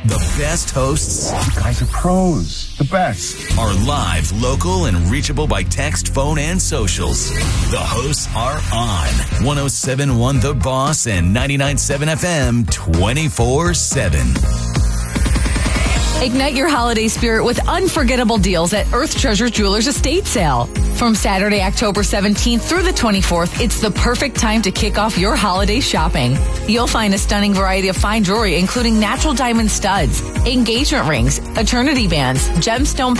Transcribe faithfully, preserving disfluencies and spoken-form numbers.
The best hosts. You guys are pros. The best. Are live, local, and reachable by text, phone, and socials. The hosts are on one oh seven point one The Boss and ninety-nine point seven F M twenty-four seven. Ignite your holiday spirit with unforgettable deals at Earth Treasure Jewelers Estate Sale. From Saturday, October seventeenth through the twenty-fourth, it's the perfect time to kick off your holiday shopping. You'll find a stunning variety of fine jewelry, including natural diamond studs, engagement rings, eternity bands, gemstone